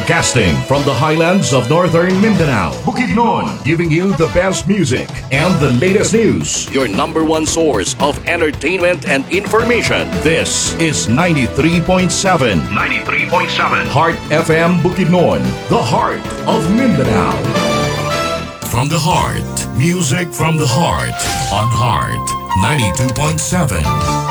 Broadcasting from the highlands of northern Mindanao, Bukidnon, giving you the best music and the latest news. Your number one source of entertainment and information. This is 93.7 Heart FM Bukidnon, the heart of Mindanao. From the heart, music from the heart on Heart 92.7.